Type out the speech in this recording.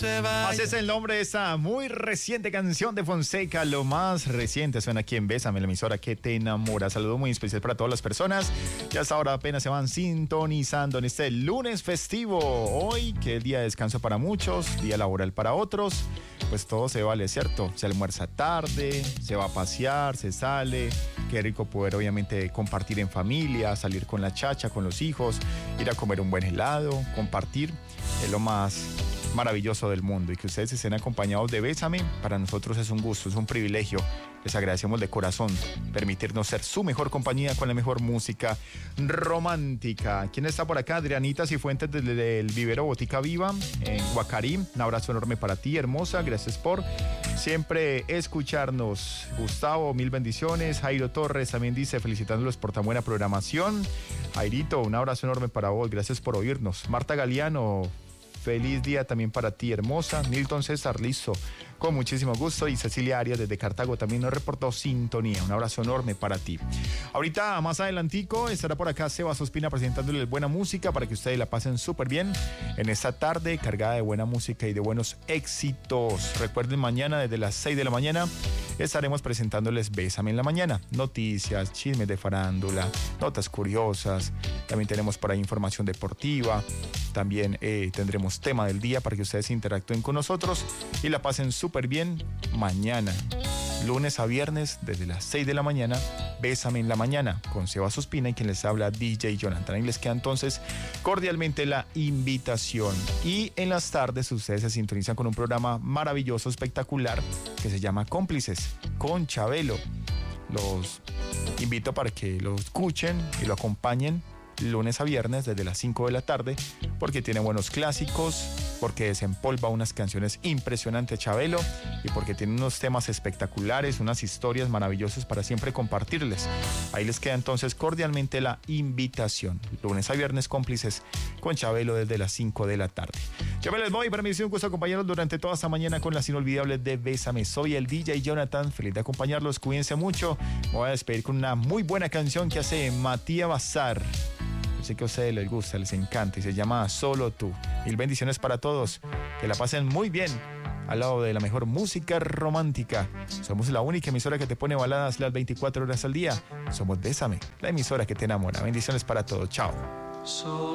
se vaya. Así es el nombre de esta muy reciente canción de Fonseca. Lo más reciente suena aquí en Bésame, la emisora que te enamora. Saludo muy especial para todas las personas que hasta ahora apenas se van sintonizando en este lunes festivo. Hoy, que es día de descanso para muchos, día laboral para otros. Pues todo se vale, ¿cierto? Se almuerza tarde, se va a pasear, se sale. Qué rico poder obviamente compartir en familia, salir con la chacha, con los hijos, ir a comer un buen helado, compartir. Es lo más maravilloso del mundo, y que ustedes estén acompañados de Bésame, para nosotros es un gusto, es un privilegio. Les agradecemos de corazón permitirnos ser su mejor compañía con la mejor música romántica. ¿Quién está por acá? Adrianita Cifuentes desde el Vivero Botica Viva en Guacarí. Un abrazo enorme para ti, hermosa. Gracias por siempre escucharnos. Gustavo, mil bendiciones. Jairo Torres también dice, felicitándolos por tan buena programación. Jairito, un abrazo enorme para vos. Gracias por oírnos. Marta Galeano, feliz día también para ti, hermosa. Milton César, listo, con muchísimo gusto. Y Cecilia Arias desde Cartago también nos reportó sintonía. Un abrazo enorme para ti. Ahorita, más adelantico, estará por acá Sebas Ospina presentándoles buena música para que ustedes la pasen súper bien en esta tarde cargada de buena música y de buenos éxitos. Recuerden, mañana desde las 6 de la mañana estaremos presentándoles Bésame en la mañana. Noticias, chismes de farándula, notas curiosas. También tenemos por ahí información deportiva. También tendremos tema del día para que ustedes interactúen con nosotros y la pasen súper bien mañana. Lunes a viernes desde las 6 de la mañana, Bésame en la mañana con Sebas Ospina y quien les habla DJ Jonathan. Y les queda entonces cordialmente la invitación. Y en las tardes ustedes se sintonizan con un programa maravilloso, espectacular, que se llama Cómplices con Chabelo. Los invito para que lo escuchen y lo acompañen lunes a viernes desde las 5 de la tarde, porque tiene buenos clásicos, porque desempolva unas canciones impresionantes Chabelo y porque tiene unos temas espectaculares, unas historias maravillosas para siempre compartirles. Ahí les queda entonces cordialmente la invitación. Lunes a viernes, Cómplices con Chabelo desde las 5 de la tarde. Yo me les voy, para mí ha sido un gusto acompañarlos durante toda esta mañana con las inolvidables de Bésame. Soy el DJ Jonathan, feliz de acompañarlos, cuídense mucho. Me voy a despedir con una muy buena canción que hace Matías Bazar. Yo sé que a ustedes les gusta, les encanta y se llama Solo Tú. Mil bendiciones para todos, que la pasen muy bien al lado de la mejor música romántica. Somos la única emisora que te pone baladas las 24 horas al día. Somos Bésame, la emisora que te enamora. Bendiciones para todos, chao.